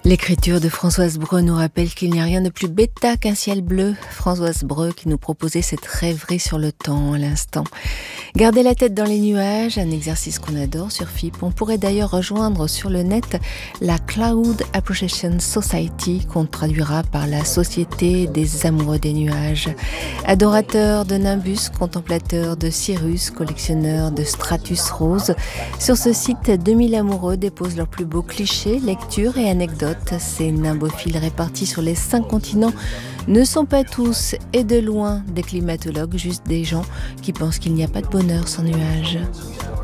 L'écriture de Françoise Breu nous rappelle qu'il n'y a rien de plus bêta qu'un ciel bleu. Françoise Breu qui nous proposait cette rêverie sur le temps à l'instant. Garder la tête dans les nuages, un exercice qu'on adore sur FIP. On pourrait d'ailleurs rejoindre sur le net la Cloud Appreciation Society, qu'on traduira par la Société des amoureux des nuages. Adorateurs de Nimbus, contemplateurs de Cirrus, collectionneurs de Stratus Rose. Sur ce site, 2000 amoureux déposent leurs plus beaux clichés, lectures et anecdotes. Ces nimbophiles répartis sur les 5 continents ne sont pas tous, et de loin, des climatologues, juste des gens qui pensent qu'il n'y a pas de bonheur sans nuages.